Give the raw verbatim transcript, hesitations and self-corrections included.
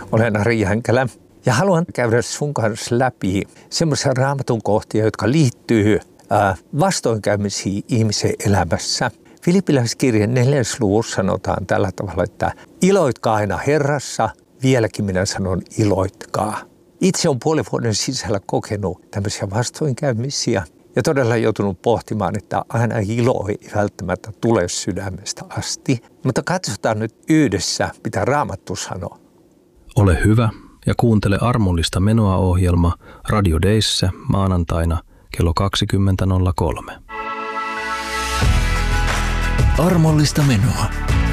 Olen Ari Jänkelä ja haluan käydä sun kanssa läpi semmoisia raamatun kohtia, jotka liittyy äh, vastoinkäymisiin ihmisen elämässä. Filippiläiskirjan neljäs luvussa sanotaan tällä tavalla, että iloitkaa aina Herrassa, vieläkin minä sanon iloitkaa. Itse on puolen vuoden sisällä kokenut tämmöisiä vastoinkäymisiä ja todella joutunut pohtimaan, että aina ilo ei välttämättä tule sydämestä asti. Mutta katsotaan nyt yhdessä, mitä Raamattu sanoo. Ole hyvä ja kuuntele armollista menoa -ohjelma Radio Dayssä maanantaina kello kaksikymmentä nolla kolme. Armollista menoa.